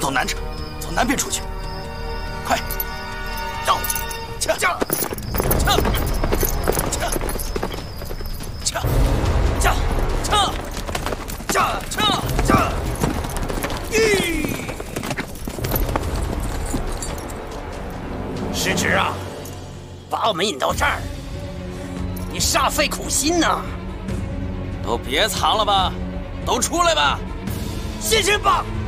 走南城，从南边出去。快，到，撤，撤，撤，撤，撤，撤，撤，撤，撤，撤， 师侄啊，把我们引到这儿，你煞费苦心呐！ 都别藏了吧，都出来吧！ 现身吧！